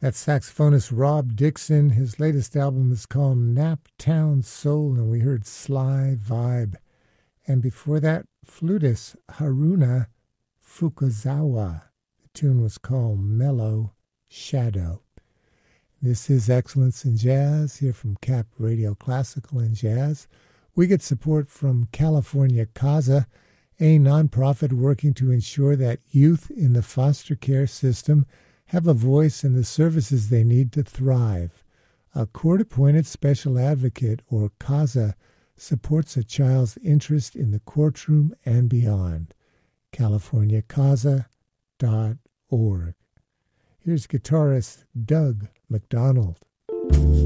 That's saxophonist Rob Dixon. His latest album is called Naptown Soul, and we heard Sly Vibe. And before that, flutist Haruna Fukuzawa. The tune was called Mellow Shadow. This is Excellence in Jazz, here from Cap Radio Classical and Jazz. We get support from California CASA, a nonprofit working to ensure that youth in the foster care system have a voice in the services they need to thrive. A court-appointed special advocate, or CASA, supports a child's interest in the courtroom and beyond. CaliforniaCASA.org. Here's guitarist Doug McDonald.